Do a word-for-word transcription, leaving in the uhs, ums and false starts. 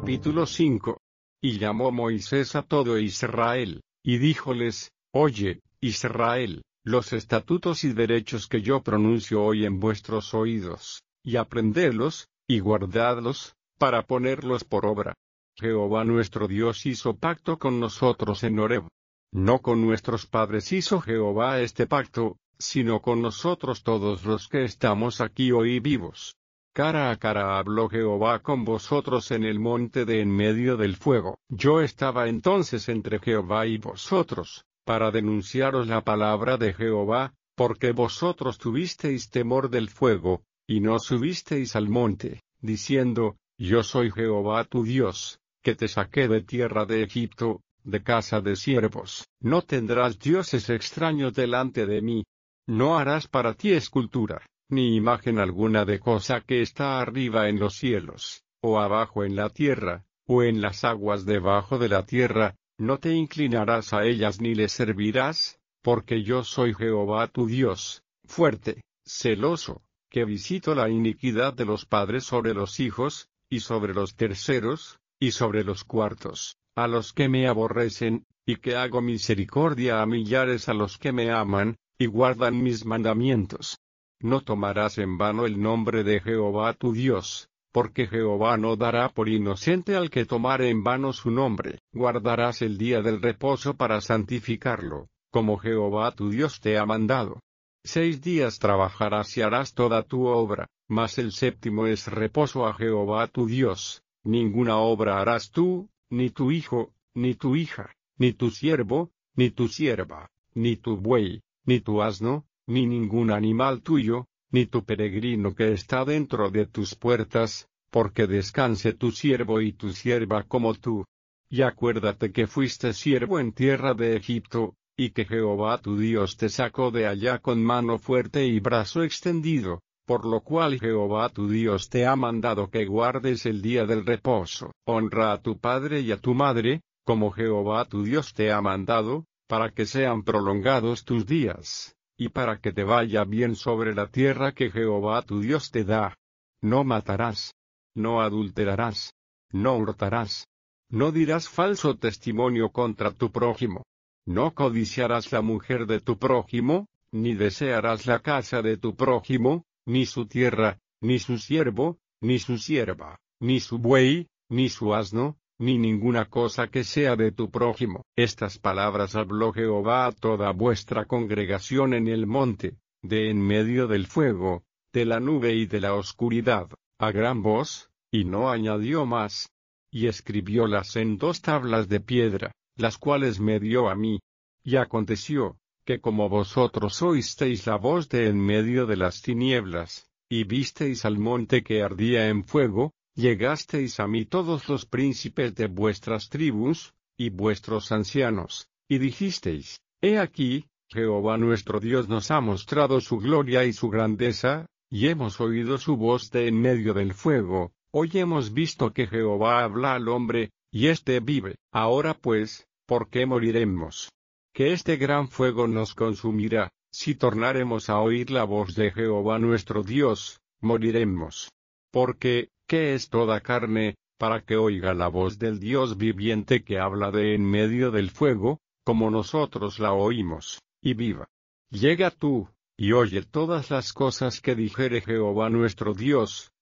Capítulo cinco. Y llamó Moisés a todo Israel, y díjoles: Oye, Israel, los estatutos y derechos que yo pronuncio hoy en vuestros oídos, y aprendedlos, y guardadlos, para ponerlos por obra. Jehová nuestro Dios hizo pacto con nosotros en Horeb. No con nuestros padres hizo Jehová este pacto, sino con nosotros todos los que estamos aquí hoy vivos. Cara a cara habló Jehová con vosotros en el monte de en medio del fuego. Yo estaba entonces entre Jehová y vosotros, para denunciaros la palabra de Jehová, porque vosotros tuvisteis temor del fuego, y no subisteis al monte, diciendo: Yo soy Jehová tu Dios, que te saqué de tierra de Egipto, de casa de siervos. No tendrás dioses extraños delante de mí. No harás para ti escultura, ni imagen alguna de cosa que está arriba en los cielos, o abajo en la tierra, o en las aguas debajo de la tierra. No te inclinarás a ellas ni les servirás, porque yo soy Jehová tu Dios, fuerte, celoso, que visito la iniquidad de los padres sobre los hijos, y sobre los terceros, y sobre los cuartos, a los que me aborrecen, y que hago misericordia a millares a los que me aman, y guardan mis mandamientos. No tomarás en vano el nombre de Jehová tu Dios, porque Jehová no dará por inocente al que tomare en vano su nombre. Guardarás el día del reposo para santificarlo, como Jehová tu Dios te ha mandado. Seis días trabajarás y harás toda tu obra, mas el séptimo es reposo a Jehová tu Dios. Ninguna obra harás tú, ni tu hijo, ni tu hija, ni tu siervo, ni tu sierva, ni tu buey, ni tu asno, ni ningún animal tuyo, ni tu peregrino que está dentro de tus puertas, porque descanse tu siervo y tu sierva como tú. Y acuérdate que fuiste siervo en tierra de Egipto, y que Jehová tu Dios te sacó de allá con mano fuerte y brazo extendido, por lo cual Jehová tu Dios te ha mandado que guardes el día del reposo. Honra a tu padre y a tu madre, como Jehová tu Dios te ha mandado, para que sean prolongados tus días, y para que te vaya bien sobre la tierra que Jehová tu Dios te da. No matarás. No adulterarás. No hurtarás. No dirás falso testimonio contra tu prójimo. No codiciarás la mujer de tu prójimo, ni desearás la casa de tu prójimo, ni su tierra, ni su siervo, ni su sierva, ni su buey, ni su asno, ni ninguna cosa que sea de tu prójimo. Estas palabras habló Jehová a toda vuestra congregación en el monte, de en medio del fuego, de la nube y de la oscuridad, a gran voz, y no añadió más. Y escribiólas en dos tablas de piedra, las cuales me dio a mí. Y aconteció, que como vosotros oísteis la voz de en medio de las tinieblas, y visteis al monte que ardía en fuego, llegasteis a mí todos los príncipes de vuestras tribus, y vuestros ancianos, y dijisteis: He aquí, Jehová nuestro Dios nos ha mostrado su gloria y su grandeza, y hemos oído su voz de en medio del fuego. Hoy hemos visto que Jehová habla al hombre, y éste vive. Ahora pues, ¿por qué moriremos? Que este gran fuego nos consumirá. Si tornaremos a oír la voz de Jehová nuestro Dios, moriremos. Porque, ¿qué es toda carne, para que oiga la voz del Dios viviente que habla de en medio del fuego, como nosotros la oímos, y viva? Llega tú, y oye todas las cosas que dijere Jehová nuestro Dios,